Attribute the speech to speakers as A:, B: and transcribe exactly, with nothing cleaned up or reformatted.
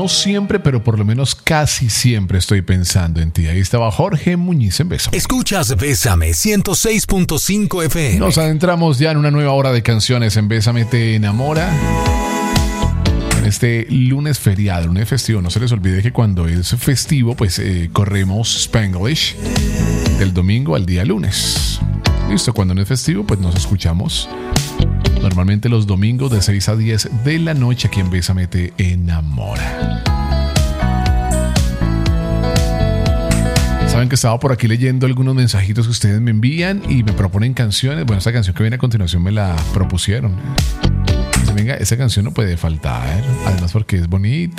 A: no siempre, pero por lo menos casi siempre estoy pensando en ti. Ahí estaba Jorge Muñiz en Bésame.
B: Escuchas Bésame ciento seis punto cinco F M.
A: Nos adentramos ya en una nueva hora de canciones en Bésame Te Enamora. En este lunes feriado, lunes festivo. No se les olvide que cuando es festivo, pues eh, corremos Spanglish del domingo al día lunes. Listo, cuando no es festivo, pues nos escuchamos normalmente los domingos de seis a diez de la noche aquí en Bésame Te Enamora. Saben que estaba por aquí leyendo algunos mensajitos que ustedes me envían y me proponen canciones. Bueno, esta canción que viene a continuación me la propusieron. Venga, esa canción no puede faltar, además porque es bonita.